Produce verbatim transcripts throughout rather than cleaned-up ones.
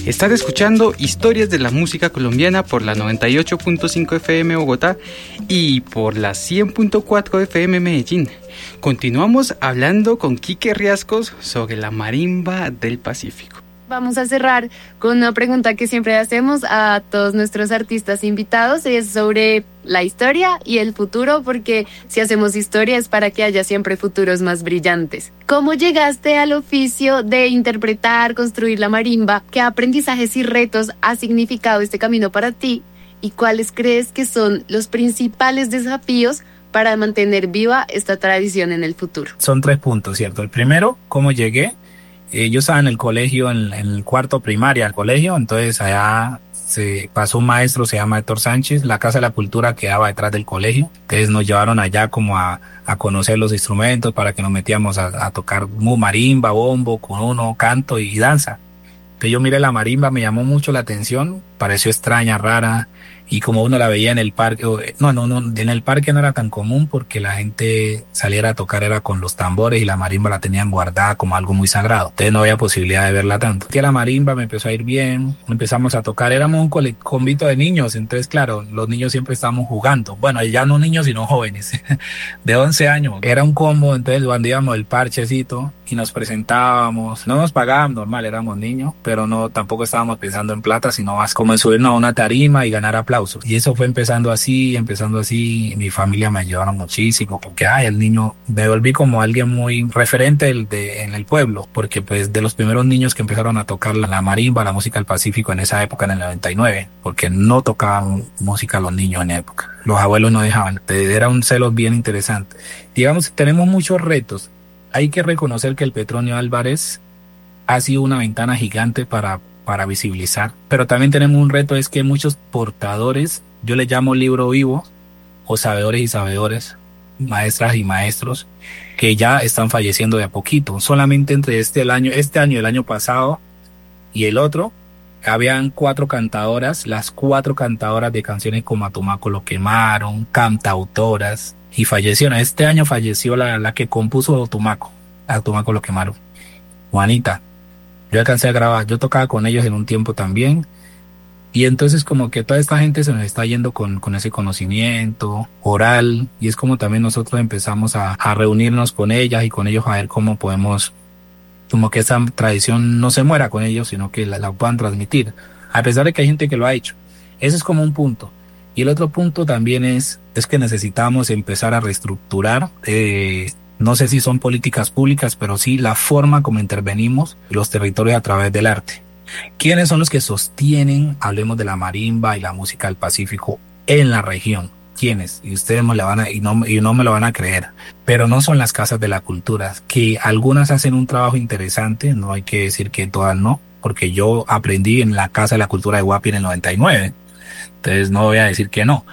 Estás escuchando Historias de la Música Colombiana por la noventa y ocho punto cinco F M Bogotá y por la cien punto cuatro F M Medellín. Continuamos hablando con Quique Riascos sobre la marimba del Pacífico. Vamos a cerrar con una pregunta que siempre hacemos a todos nuestros artistas invitados, y es sobre la historia y el futuro, porque si hacemos historia es para que haya siempre futuros más brillantes. ¿Cómo llegaste al oficio de interpretar, construir la marimba? ¿Qué aprendizajes y retos ha significado este camino para ti? ¿Y cuáles crees que son los principales desafíos para mantener viva esta tradición en el futuro? Son tres puntos, ¿cierto? El primero, ¿cómo llegué? Eh, yo estaba en el colegio, en, en el cuarto primaria del colegio, entonces allá se pasó un maestro, se llama Héctor Sánchez, la Casa de la Cultura quedaba detrás del colegio, entonces nos llevaron allá como a, a conocer los instrumentos para que nos metíamos a, a tocar marimba, bombo, cununo, canto y danza. Entonces yo miré la marimba, me llamó mucho la atención, pareció extraña, rara, y como uno la veía en el parque, no, no, no, en el parque no era tan común porque la gente saliera a tocar era con los tambores y la marimba la tenían guardada como algo muy sagrado. Entonces no había posibilidad de verla tanto. Y la marimba me empezó a ir bien, empezamos a tocar, éramos un cole- convito de niños, entonces claro, los niños siempre estábamos jugando. Bueno, ya no niños sino jóvenes, de once años. Era un combo, entonces cuando íbamos el parchecito y nos presentábamos, no nos pagaban, normal, éramos niños, pero no, tampoco estábamos pensando en plata, sino más como en subirnos a una tarima y ganar aplausos. Y eso fue empezando así, empezando así. Mi familia me ayudaron muchísimo porque, ay, el niño, me volví como alguien muy referente del, de, en el pueblo, porque pues de los primeros niños que empezaron a tocar la, la marimba, la música del Pacífico en esa época, en el noventa y nueve, porque no tocaban música los niños en la época. Los abuelos no dejaban. Era un celo bien interesante. Digamos, tenemos muchos retos. Hay que reconocer que el Petronio Álvarez ha sido una ventana gigante para para visibilizar, pero también tenemos un reto, es que muchos portadores, yo les llamo libro vivo, o sabedores y sabedores, maestras y maestros, que ya están falleciendo de a poquito. Solamente entre este el año, este año, el año pasado y el otro, habían cuatro cantadoras, las cuatro cantadoras de canciones como A Tumaco lo quemaron, cantautoras, y fallecieron. Este año falleció la, la que compuso A Tumaco, A Tumaco lo quemaron, Juanita. Yo alcancé a grabar, yo tocaba con ellos en un tiempo también, y entonces como que toda esta gente se nos está yendo con, con ese conocimiento oral, y es como también nosotros empezamos a, a reunirnos con ellas y con ellos a ver cómo podemos, como que esa tradición no se muera con ellos, sino que la, la puedan transmitir, a pesar de que hay gente que lo ha hecho. Ese es como un punto. Y el otro punto también es, es que necesitamos empezar a reestructurar, eh, no sé si son políticas públicas, pero sí la forma como intervenimos los territorios a través del arte. ¿Quiénes son los que sostienen, hablemos de la marimba y la música del Pacífico en la región? ¿Quiénes? Y ustedes me la van a, y no, y no me lo van a creer. Pero no son las casas de la cultura, que algunas hacen un trabajo interesante, no hay que decir que todas no, porque yo aprendí en la Casa de la Cultura de Guapi en el noventa y nueve, entonces no voy a decir que no.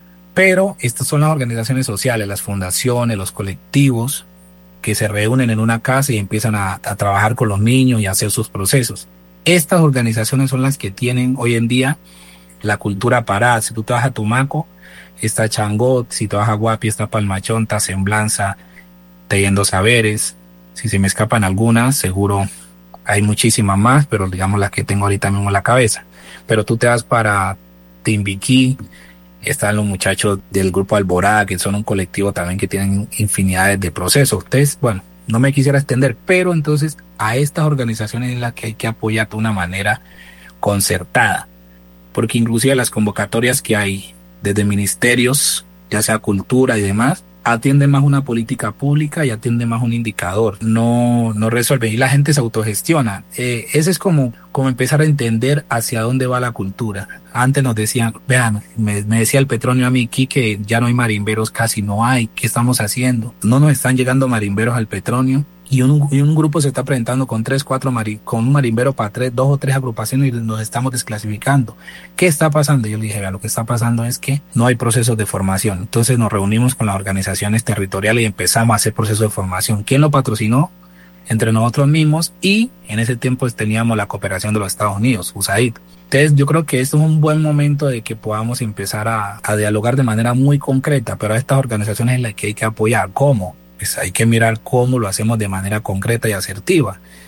Pero estas son las organizaciones sociales, las fundaciones, los colectivos que se reúnen en una casa y empiezan a, a trabajar con los niños y a hacer sus procesos. Estas organizaciones son las que tienen hoy en día la cultura parada. Si tú te vas a Tumaco, está Changot; si te vas a Guapi, está Palmachonta, Semblanza, Teyendo Saberes. Si se me escapan algunas, seguro hay muchísimas más, pero digamos las que tengo ahorita mismo en la cabeza. Pero tú te vas para Timbiquí, están los muchachos del grupo Alborada, que son un colectivo también que tienen infinidades de procesos. Ustedes, bueno, no me quisiera extender, pero entonces a estas organizaciones es las que hay que apoyar de una manera concertada, porque inclusive las convocatorias que hay desde ministerios, ya sea cultura y demás, atiende más una política pública y atiende más un indicador, no, no resuelve, y la gente se autogestiona. Eh, ese es como, como empezar a entender hacia dónde va la cultura. Antes nos decían, vean, me, me decía el Petronio a mí, que ya no hay marimberos, casi no hay, ¿qué estamos haciendo? No nos están llegando marimberos al Petronio, y un, y un grupo se está presentando con tres, cuatro, mari, con un marimbero para tres, dos o tres agrupaciones, y nos estamos desclasificando. ¿Qué está pasando? Yo le dije, vea, lo que está pasando es que no hay procesos de formación. Entonces nos reunimos con las organizaciones territoriales y empezamos a hacer procesos de formación. ¿Quién lo patrocinó? Entre nosotros mismos, y en ese tiempo teníamos la cooperación de los Estados Unidos, U S A I D. Entonces yo creo que esto es un buen momento de que podamos empezar a, a dialogar de manera muy concreta, pero a estas organizaciones es las que hay que apoyar. ¿Cómo? Pues hay que mirar cómo lo hacemos de manera concreta y asertiva.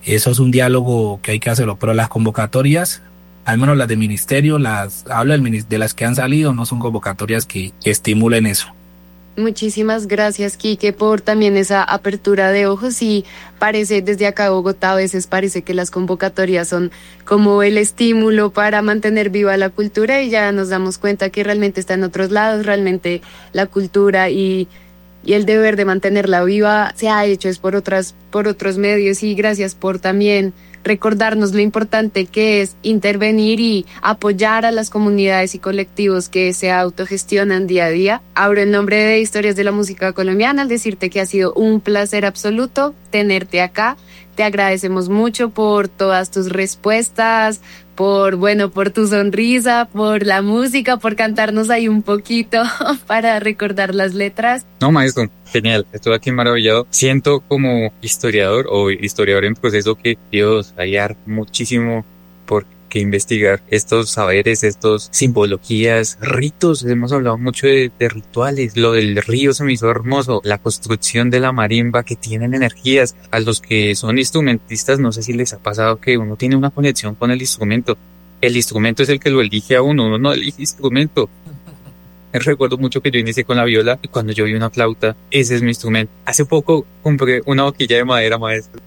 Eso es un diálogo que hay que hacerlo, pero las convocatorias, al menos las de ministerio, las hablo del minis- de las que han salido, no son convocatorias que, que estimulen eso. Muchísimas gracias, Quique, por también esa apertura de ojos. Y parece, desde acá de Bogotá, a veces parece que las convocatorias son como el estímulo para mantener viva la cultura, y ya nos damos cuenta que realmente está en otros lados. Realmente la cultura y, y el deber de mantenerla viva se ha hecho es por otras, por otros medios. Y gracias por también recordarnos lo importante que es intervenir y apoyar a las comunidades y colectivos que se autogestionan día a día. Abro el nombre de Historias de la Música Colombiana al decirte que ha sido un placer absoluto tenerte acá. Te agradecemos mucho por todas tus respuestas, por, bueno, por tu sonrisa, por la música, por cantarnos ahí un poquito para recordar las letras. No, maestro, genial, estoy aquí maravillado. Siento como historiador o historiador en proceso que, Dios, hay muchísimo por qué investigar. Estos saberes, estos simbologías, ritos, hemos hablado mucho de, de rituales. Lo del río se me hizo hermoso. La construcción de la marimba, que tienen energías. A los que son instrumentistas, no sé si les ha pasado que uno tiene una conexión con el instrumento. El instrumento es el que lo elige a uno, uno no elige instrumento. Recuerdo mucho que yo inicié con la viola y cuando yo vi una flauta, ese es mi instrumento. Hace poco compré una boquilla de madera, maestro.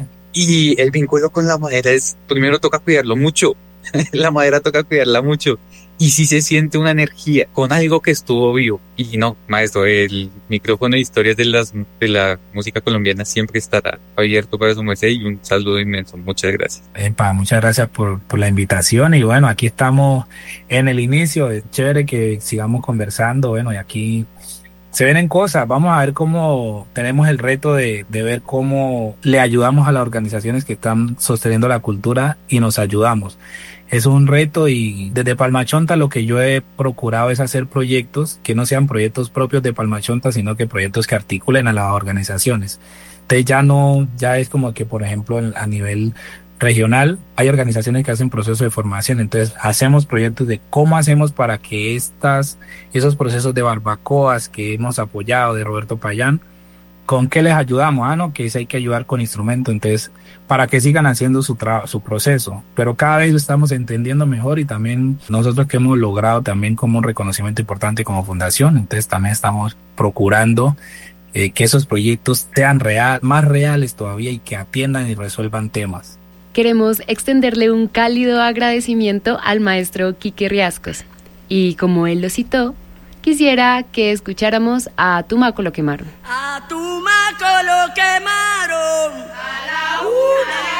Y el vínculo con la madera es, primero toca cuidarlo mucho. La madera toca cuidarla mucho. Y sí se siente una energía con algo que estuvo vivo. Y no, maestro, el micrófono de Historias de, las, de la Música Colombiana siempre estará abierto para su merced, y un saludo inmenso. Muchas gracias. Epa, muchas gracias por, por la invitación. Y bueno, aquí estamos en el inicio. Es chévere que sigamos conversando. Bueno, y aquí se vienen cosas. Vamos a ver cómo tenemos el reto de, de ver cómo le ayudamos a las organizaciones que están sosteniendo la cultura y nos ayudamos. Es un reto, y desde Palmachonta lo que yo he procurado es hacer proyectos que no sean proyectos propios de Palmachonta, sino que proyectos que articulen a las organizaciones. Entonces ya no, ya es como que, por ejemplo, a nivel regional hay organizaciones que hacen procesos de formación, entonces hacemos proyectos de cómo hacemos para que estas, esos procesos de barbacoas que hemos apoyado de Roberto Payán, ¿con qué les ayudamos? Ah, no, que hay que ayudar con instrumentos, entonces, para que sigan haciendo su tra- su proceso. Pero cada vez lo estamos entendiendo mejor, y también nosotros que hemos logrado también como un reconocimiento importante como fundación, entonces también estamos procurando eh, que esos proyectos sean real, más reales todavía, y que atiendan y resuelvan temas. Queremos extenderle un cálido agradecimiento al maestro Quique Riascos. Y como él lo citó, quisiera que escucháramos a Tumaco lo quemaron. A Tumaco lo quemaron. A la una.